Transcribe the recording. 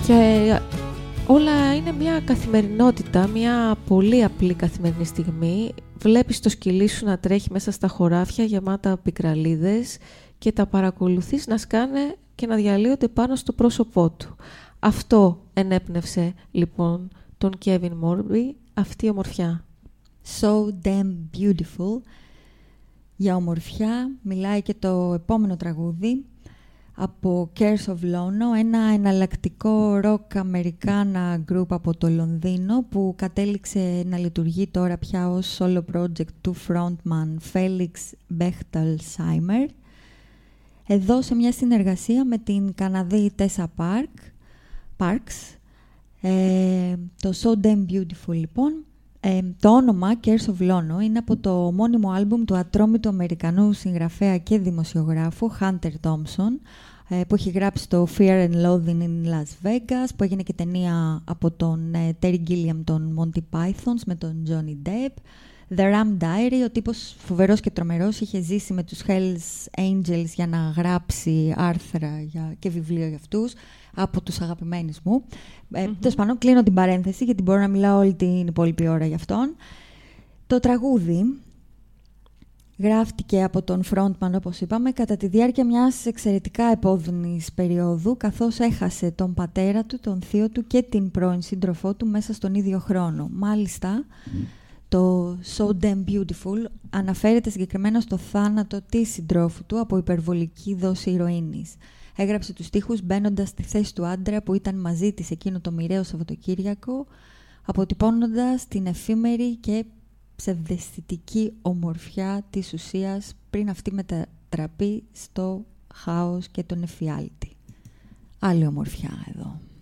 Και όλα είναι μια καθημερινότητα, μια πολύ απλή καθημερινή στιγμή. Βλέπεις το σκυλί σου να τρέχει μέσα στα χωράφια γεμάτα πικραλίδες και τα παρακολουθείς να σκάνε και να διαλύονται πάνω στο πρόσωπό του. Αυτό ενέπνευσε λοιπόν τον Kevin Morby, αυτή η ομορφιά. So damn beautiful. Για ομορφιά μιλάει και το επόμενο τραγούδι από Curse of Lono, ένα εναλλακτικό rock αμερικάνα group από το Λονδίνο που κατέληξε να λειτουργεί τώρα πια ως solo project του frontman Felix Bechtel-Seimer. Εδώ σε μια συνεργασία με την Καναδή Tessa Parks. Το So Damn Beautiful λοιπόν. Το όνομα Curse of Lono είναι από το μόνιμο άλμπουμ του ατρόμητου Αμερικανού συγγραφέα και δημοσιογράφου Hunter Thompson, που έχει γράψει το Fear and Loathing in Las Vegas, που έγινε και ταινία από τον Terry Gilliam των Monty Pythons με τον Johnny Depp. The Ram Diary, ο τύπος φοβερός και τρομερός, είχε ζήσει με τους Hells Angels για να γράψει άρθρα και βιβλίο για αυτούς, από τους αγαπημένους μου. Τέλος πάντων, κλείνω την παρένθεση, γιατί μπορώ να μιλάω όλη την υπόλοιπη ώρα για αυτόν. Το τραγούδι γράφτηκε από τον frontman, όπως είπαμε, κατά τη διάρκεια μιας εξαιρετικά επώδυνης περίοδου, καθώς έχασε τον πατέρα του, τον θείο του και την πρώην σύντροφό του μέσα στον ίδιο χρόνο. Μάλιστα, το So Damn Beautiful αναφέρεται συγκεκριμένα στο θάνατο της συντρόφου του από υπερβολική δόση ηρωίνης. Έγραψε τους στίχους μπαίνοντας στη θέση του άντρα που ήταν μαζί της εκείνο το μοιραίο Σαββατοκύριακο, αποτυπώνοντας την εφήμερη και ψευδαισθητική ομορφιά της ουσίας πριν αυτή μετατραπεί στο χάος και τον εφιάλτη. Άλλη ομορφιά εδώ.